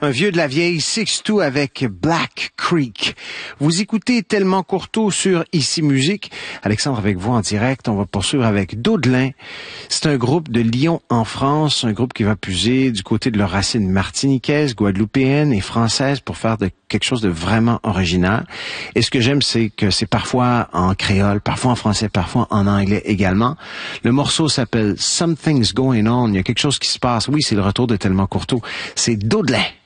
Un vieux de la vieille, 6-2 avec Black Creek. Vous écoutez Tellement Courteau sur Ici Musique. Alexandre avec vous en direct. On va poursuivre avec Daudelin. C'est un groupe de Lyon en France, un groupe qui va puiser du côté de leurs racines martiniquaises, guadeloupéennes et françaises pour faire quelque chose de vraiment original. Et ce que j'aime, c'est que c'est parfois en créole, parfois en français, parfois en anglais également. Le morceau s'appelle Something's Going On. Il y a quelque chose qui se passe. Oui, c'est le retour de Tellement Courteau. C'est Daudelin.